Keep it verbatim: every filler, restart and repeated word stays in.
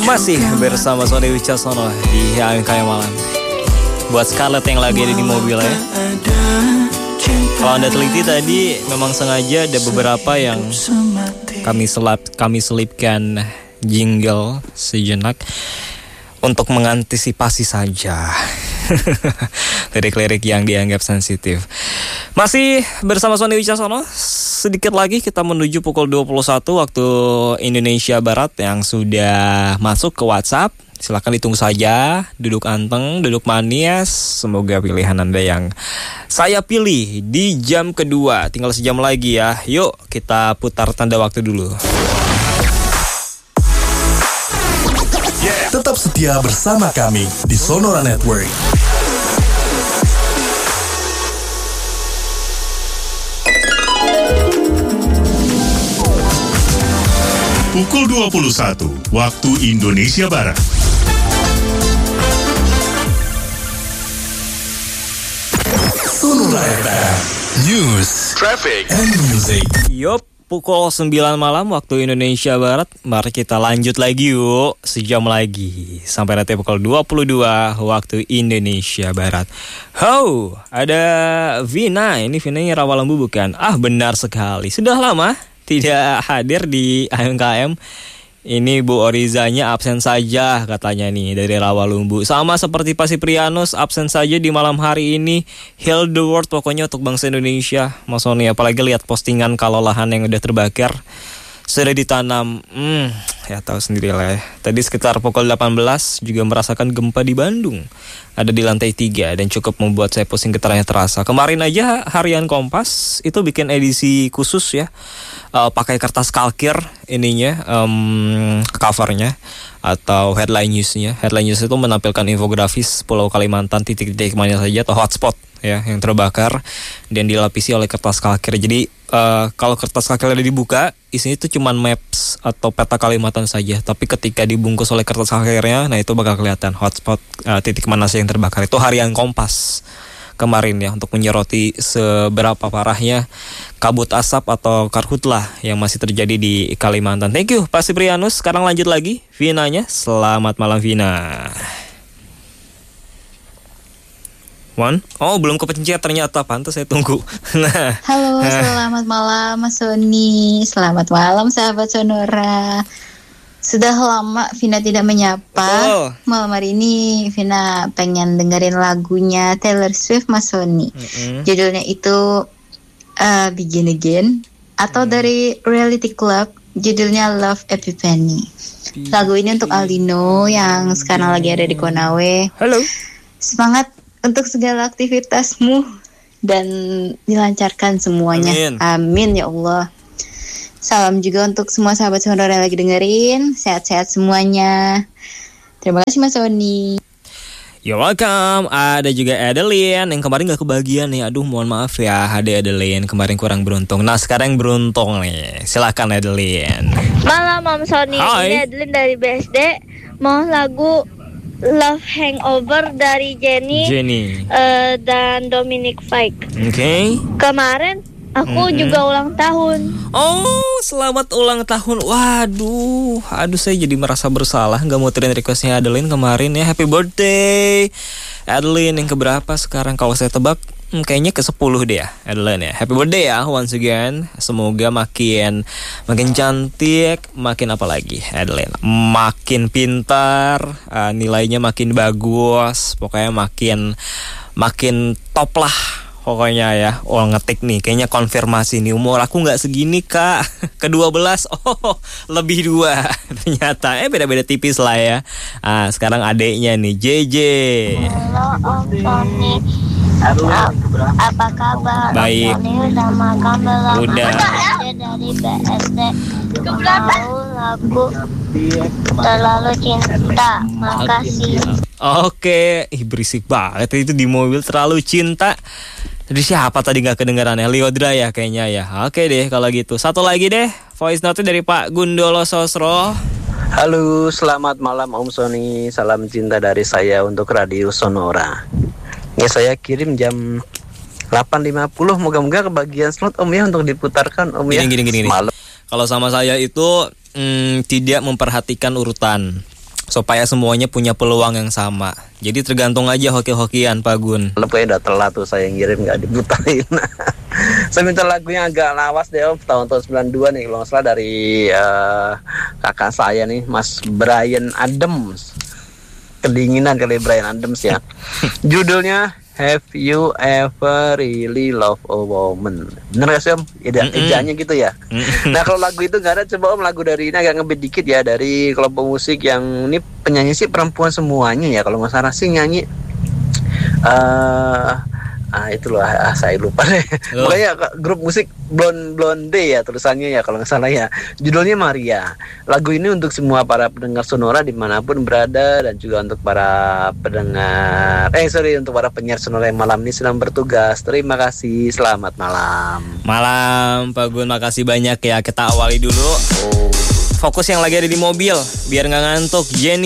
Masih bersama Sony Wicaksono di A M K Malam. Buat Scarlett yang lagi ada di mobil ya. Kalau Anda teliti tadi memang sengaja ada beberapa yang kami selap kami selipkan jingle sejenak untuk mengantisipasi saja lirik-lirik yang dianggap sensitif. Masih bersama Sony Wicaksono. Sedikit lagi kita menuju pukul dua puluh satu waktu Indonesia Barat yang sudah masuk ke WhatsApp. Silakan ditunggu saja, duduk anteng, duduk manis. Semoga pilihan Anda yang saya pilih di jam kedua. Tinggal sejam lagi ya. Yuk kita putar tanda waktu dulu. Yeah. Tetap setia bersama kami di Sonora Network. Pukul dua puluh satu waktu Indonesia Barat. Sonora F M News, Traffic, and Music. Yup, pukul sembilan malam waktu Indonesia Barat. Mari kita lanjut lagi yuk, sejam lagi sampai nanti pukul dua puluh dua waktu Indonesia Barat. Ho, ada Vina. Ini Vinanya Rawalembu bukan? Ah, benar sekali. Sudah lama tidak hadir di A M K M. Ini Bu Orizanya absen saja katanya nih dari Rawalumbu. Sama seperti Pak Siprianus absen saja di malam hari ini. Heal the world pokoknya untuk bangsa Indonesia. Mas Sony, apalagi lihat postingan kalau lahan yang udah terbakar sudah ditanam. Hmm, ya tahu sendiri lah ya. Tadi sekitar pukul delapan belas juga merasakan gempa di Bandung. Ada di lantai tiga dan cukup membuat saya pusing getarnya terasa. Kemarin aja harian Kompas itu bikin edisi khusus ya. Uh, pakai kertas kalkir ininya, um, covernya atau headline newsnya. Headline news itu menampilkan infografis Pulau Kalimantan titik-titik mana saja atau hotspot ya yang terbakar dan dilapisi oleh kertas kalkir. Jadi uh, kalau kertas kalkir ada dibuka, isinya itu cuma maps atau peta Kalimantan saja. Tapi ketika dibungkus oleh kertas kalkirnya, nah itu bakal kelihatan hotspot uh, titik mana saja yang terbakar. Itu harian Kompas kemarin ya untuk menyoroti seberapa parahnya kabut asap atau karhutlah yang masih terjadi di Kalimantan. Thank you Pak Siprianus. Sekarang lanjut lagi Vinanya. Selamat malam Vina. One. Oh belum kepencet ternyata, pantas saya tunggu. Nah. Halo, selamat malam Mas Sony. Selamat malam sahabat Sonora. Sudah lama Vina tidak menyapa. Betul. Malam hari ini Vina pengen dengerin lagunya Taylor Swift Mas Sony. Mm-hmm. Judulnya itu uh, Begin Again. Atau mm. dari Reality Club, judulnya Love Epiphany. Be- Lagu ini untuk Aldino yang sekarang lagi ada di Konawe. Halo. Semangat untuk segala aktivitasmu dan dilancarkan semuanya. Amin, Amin ya Allah. Salam juga untuk semua sahabat Sonora yang lagi dengerin. Sehat-sehat semuanya. Terima kasih Mas Sony. You're welcome. Ada juga Adeline yang kemarin gak kebagian nih. Aduh mohon maaf ya, ada Adeline kemarin kurang beruntung. Nah sekarang yang beruntung nih. Silakan Adeline. Malam Om Sony. Hai. Ini Adeline dari B S D. Mau lagu Love Hangover dari Jenny, Jenny. Uh, dan Dominic Fike. Oke. Okay. Kemarin aku mm-hmm. juga ulang tahun. Oh, selamat ulang tahun. Waduh, aduh saya jadi merasa bersalah gak mau terima requestnya Adeline kemarin ya. Happy birthday Adeline, yang keberapa sekarang? Kalau saya tebak hmm, kayaknya ke sepuluh deh ya Adeline ya. Happy birthday ya once again. Semoga makin makin cantik, makin apa lagi Adeline, makin pintar, uh, nilainya makin bagus, pokoknya makin makin top lah. Pokoknya ya, oh ngetik nih, kayaknya konfirmasi nih, umur aku gak segini kak, ke dua belas, oh lebih dua, ternyata, eh beda-beda tipis lah ya. Ah sekarang adeknya nih, J J. Halo Om Sony, apa kabar? Baik. Om Sony udah makan belum? Udah. Dari B S D, mau lagu Terlalu Cinta, makasih. Oke, ih berisik banget itu di mobil, Terlalu Cinta. Jadi siapa tadi gak kedengaran ya? Liodra ya kayaknya ya. Oke deh kalau gitu. Satu lagi deh, voice note dari Pak Gundolo Sosro. Halo, selamat malam Om Sony. Salam cinta dari saya untuk Radio Sonora. Ya saya kirim jam delapan lima puluh. Moga-moga kebagian slot Om ya untuk diputarkan Om ya. Gini gini gini. Kalau sama saya itu mm, tidak memperhatikan urutan. supaya semuanya punya peluang yang sama. Jadi tergantung aja hoki-hokian Pak Gun. Kayaknya udah telat tuh saya ngirim nggak diputain. Saya minta lagunya agak lawas deh Om, tahun-tahun sembilan puluh dua nih kalau nggak salah, dari uh, kakak saya nih Mas Brian Adams. Kedinginan kali Brian Adams ya. Judulnya Have You Ever Really Loved a Woman? Bener gak sih Om? Ejanya gitu ya. Nah kalau lagu itu gak ada, coba Om lagu dari ini agak ngebit dikit ya, dari kelompok musik yang ini penyanyi sih perempuan semuanya ya, kalau gak salah sih nyanyi uh, ah itu loh, ah, saya lupa deh. Pokoknya grup musik Blonde Blonde ya tulisannya ya kalau nggak salah ya. Judulnya Maria. Lagu ini untuk semua para pendengar Sonora dimanapun berada, dan juga untuk para pendengar eh sorry untuk para penyiar Sonora yang malam ini sedang bertugas. Terima kasih, selamat malam. Malam Pak Gun, makasih banyak ya. Kita awali dulu. Oh. Fokus yang lagi ada di mobil biar nggak ngantuk. Jenny